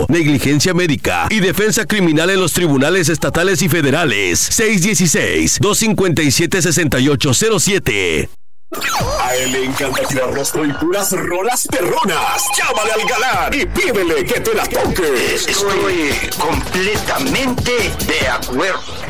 negligencia médica y defensa criminal en los tribunales estatales y federales. 616-257-6807. A él le encanta tirar rostro y puras rolas perronas. Llámale al galán y pídele que te la toque. Estoy completamente de acuerdo.